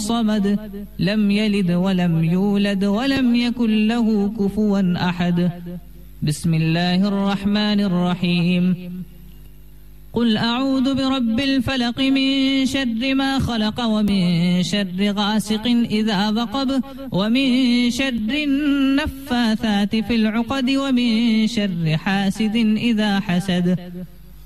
الصمد لم يلد ولم يولد ولم يكن له كفوا أحد. بسم الله الرحمن الرحيم. قل أعوذ برب الفلق من شر ما خلق ومن شر غاسق إذا وقب ومن شر النفاثات في العقد ومن شر حاسد إذا حسد.